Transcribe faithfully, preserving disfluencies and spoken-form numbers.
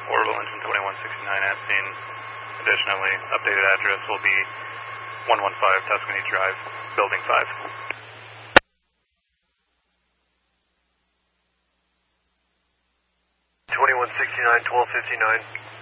Orbital engine twenty-one sixty-nine at scene. Additionally, updated address will be one one five Tuscany Drive, Building five. twenty-one sixty-nine, twelve fifty-nine.